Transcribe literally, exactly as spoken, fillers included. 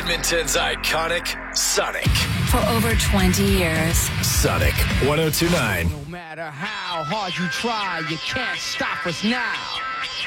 Edmonton's iconic Sonic. For over twenty years. Sonic one oh two point nine. No matter how hard you try, you can't stop us now.